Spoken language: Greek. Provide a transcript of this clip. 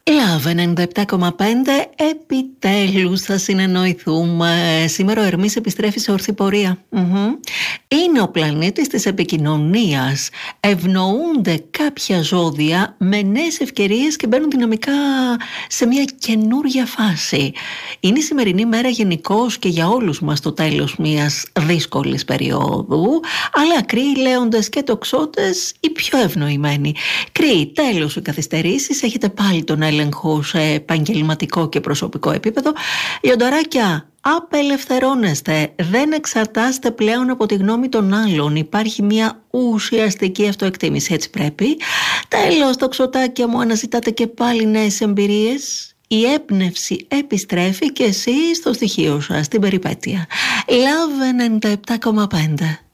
Love 97,5. Επιτέλους θα συνεννοηθούμε. Σήμερα ο Ερμής επιστρέφει σε ορθή πορεία. Είναι ο πλανήτης της επικοινωνίας. Ευνοούνται κάποια ζώδια με νέες ευκαιρίες και μπαίνουν δυναμικά σε μια καινούρια φάση. Είναι η σημερινή μέρα γενικώς και για όλους μας το τέλος μιας δύσκολης περίοδου. Αλλά Κρίοι, Λέοντες και Τοξότες οι πιο ευνοημένοι. Κρίοι, τέλος οι καθυστερήσεις, έχετε πάλι τον έλεγχο σε επαγγελματικό και προσωπικό επίπεδο. Λιονταράκια, απελευθερώνεστε, δεν εξαρτάστε πλέον από τη γνώμη των άλλων, υπάρχει μια ουσιαστική αυτοεκτίμηση, έτσι πρέπει. Τέλος, Τοξοτάκια μου, αναζητάτε και πάλι νέες εμπειρίες. Η έμπνευση επιστρέφει και εσείς στο στοιχείο σας, στην περιπέτεια. Love 97,5.